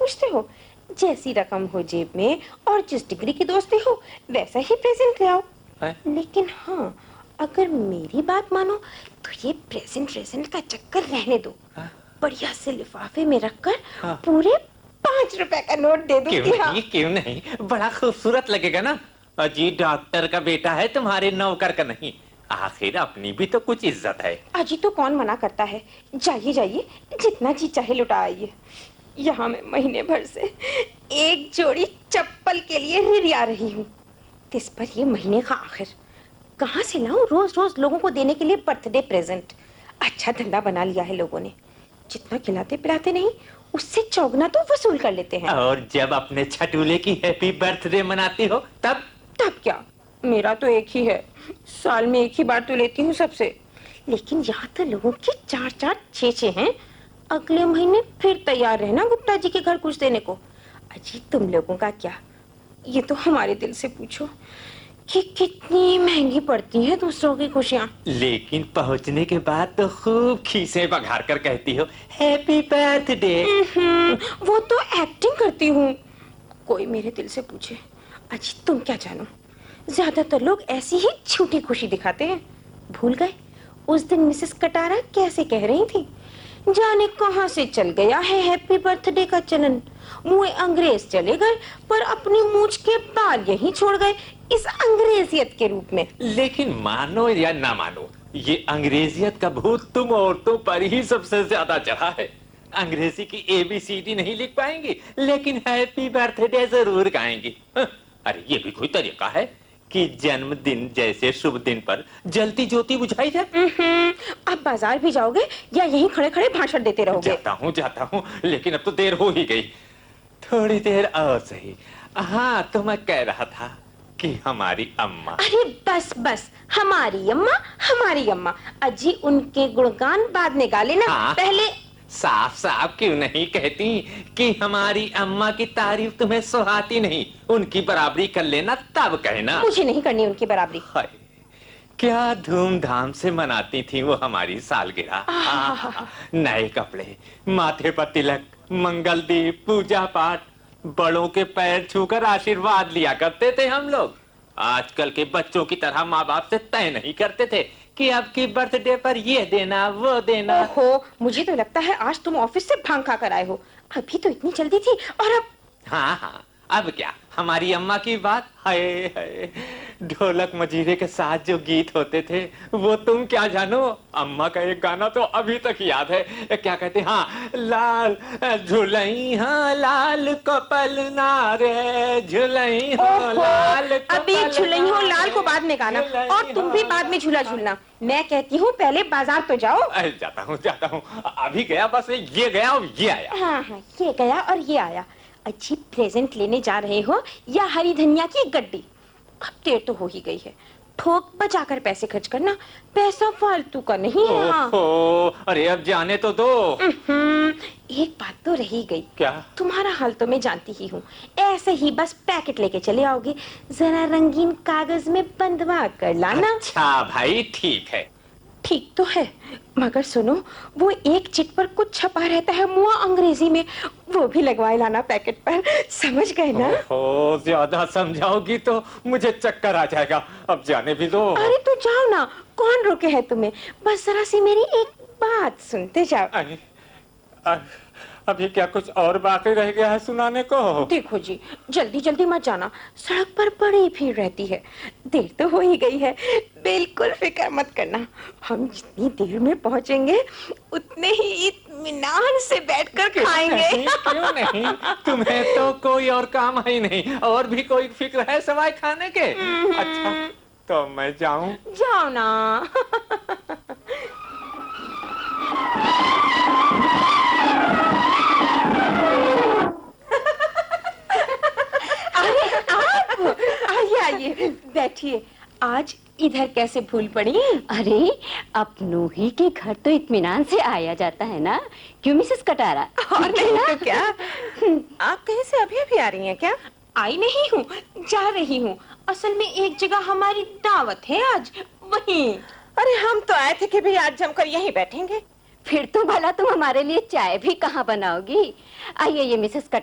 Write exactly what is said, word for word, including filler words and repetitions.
पूछते हो? जैसी रकम हो जेब में और जिस डिग्री की दोस्ती हो वैसा ही प्रेजेंट ले आओ। लेकिन हाँ, अगर मेरी बात मानो तो ये प्रेजेंट प्रेजेंट का चक्कर रहने दो। हा? बढ़िया से लिफाफे में रखकर हाँ। पूरे पांच रुपए का नोट दे दूंगी। क्यों नहीं, क्यों नहीं, बड़ा खूबसूरत लगेगा ना। अजी डॉक्टर का बेटा है, तुम्हारे नौकर का नहीं। आखिर अपनी भी तो कुछ इज्जत है। अजी तो कौन मना करता है। जाइए जाइए, जितना जी चाहे लुटा आइए। यहाँ मैं महीने भर से एक जोड़ी चप्पल के लिए रिरिया रही हूँ। इस पर ये महीने का आखिर कहाँ से लाऊं रोज रोज लोगों को देने के लिए बर्थडे प्रेजेंट। अच्छा धंधा बना लिया है लोगों ने, जितना खिलाते पिलाते नहीं उससे चौगुना तो वसूल कर लेते हैं। और जब अपने छटूले की हैप्पी बर्थडे मनाती हो तब तब क्या, मेरा तो एक ही है, साल में एक ही बार तो लेती हूँ सबसे। लेकिन यहाँ तो लोगों के चार चार छह छह हैं। अगले महीने फिर तैयार रहना गुप्ता जी के घर कुछ देने को। अजी तुम लोगों का क्या, ये तो हमारे दिल से पूछो कि कितनी महंगी पड़ती हैं दूसरों की खुशियाँ। लेकिन पहुँचने के बाद तो खूब खीसे बघार कर कहती हो हैप्पी बर्थडे। वो तो एक्टिंग करती हूँ। कोई मेरे दिल से पूछे, अजी तुम क्या जानो, ज्यादातर लोग ऐसी ही झूठी खुशी दिखाते हैं। भूल गए उस दिन मिसेस कटारा कैसे कह रही थी, जाने कहां से चल गया है हैप्पी बर्थडे का चलन। मुंह अंग्रेज चले गए पर अपनी मूंछ के बाल यहीं छोड़ गए इस अंग्रेजियत के रूप में। लेकिन मानो या ना मानो, ये अंग्रेजियत का भूत तुम औरतों पर ही सबसे ज्यादा चढ़ा है। अंग्रेजी की एबीसीडी नहीं लिख पाएंगी लेकिन हैप्पी बर्थडे जरूर गाएंगी। अरे ये भी कोई तरीका है कि जन्मदिन जैसे शुभ दिन पर जलती ज्योति बुझाई जाए। अब बाजार भी जाओगे या यहीं खड़े खड़े भाषण देते रहोगे? जाता हूँ जाता हूँ, लेकिन अब तो देर हो ही गई। थोड़ी देर और सही। हाँ तो मैं कह रहा था कि हमारी अम्मा। अरे बस बस, हमारी अम्मा हमारी अम्मा। अजी उनके गुणगान बाद में गा लेना। हाँ। पहले साफ साफ क्यों नहीं कहती कि हमारी अम्मा की तारीफ तुम्हें सुहाती नहीं, उनकी बराबरी कर लेना तब कहना। मुझे नहीं करनी उनकी बराबरी। हाय क्या धूमधाम से मनाती थी वो हमारी सालगिरह। नए कपड़े, माथे पर तिलक, मंगल दीप, पूजा पाठ, बड़ों के पैर छूकर आशीर्वाद लिया करते थे हम लोग। आजकल के बच्चों की तरह माँ बाप से तय नहीं करते थे कि आपकी बर्थडे पर ये देना वो देना। ओहो, मुझे तो लगता है आज तुम ऑफिस से भांग खा कर आए हो। अभी तो इतनी जल्दी थी और अब। हाँ हाँ अब क्या, हमारी अम्मा की बात। हाय हाय ढोलक मजीरे के साथ जो गीत होते थे वो तुम क्या जानो। अम्मा का एक गाना तो अभी तक याद है, क्या कहते, हाँ लाल झुलई हाँ लाल कपल नारे झुलई हो लाल। अभी झुलई हो लाल को बाद में गाना और तुम भी बाद में झूला झूलना। मैं कहती हूँ पहले बाजार तो जाओ। जाता हूँ जाता हूँ, अभी गया बस ये गया और ये आया। हाँ हाँ ये गया और ये आया। अच्छी प्रेजेंट लेने जा रहे हो या हरी धनिया की गड्डी? अब देर तो हो ही गई है, ठोक बजाकर पैसे खर्च करना, पैसा फालतू का नहीं है। हाँ। अरे अब जाने तो दो। एक बात तो रही गई। क्या? तुम्हारा हाल तो मैं जानती ही हूँ, ऐसे ही बस पैकेट लेके चले आओगे, जरा रंगीन कागज में बंधवा कर लाना। अच्छा भाई ठीक है। ठीक तो है, मगर सुनो वो एक चिट पर कुछ छपा रहता है मुआ अंग्रेजी में, वो भी लगवाए लाना पैकेट पर, समझ गए ना? ओहो, ज्यादा समझाओगी तो मुझे चक्कर आ जाएगा, अब जाने भी दो। अरे तो जाओ ना, कौन रोके है तुम्हें, बस जरा सी मेरी एक बात सुनते जाओ। अरे, अरे, अभी क्या कुछ और बाकी रह गया है सुनाने को? देखो जी, जल्दी जल्दी मत जाना, सड़क पर बड़ी भीड़ रहती है, देर तो हो ही गई है, बिल्कुल फिक्र मत करना, हम जितनी देर में पहुंचेंगे उतने ही इत्मीनान से बैठकर खाएंगे। नहीं, क्यों नहीं, तुम्हें तो कोई और काम ही नहीं, और भी कोई फिक्र है सवाए खाने के? अच्छा तो मैं जाऊं? जाओ ना। आइए बैठिए, आज इधर कैसे भूल पड़ी? अरे अपनों ही के घर तो इत्मीनान से आया जाता है ना, क्यों मिसेस कटारा? और नहीं तो क्या। आप कहीं से अभी अभी आ रही हैं क्या? आई नहीं हूँ, जा रही हूँ, असल में एक जगह हमारी दावत है आज, वहीं। अरे हम तो आए थे कि भी आज जमकर यहीं बैठेंगे। फिर तो भला तुम हमारे लिए चाय भी कहाँ बनाओगी? आइए ये मिसेस कटारा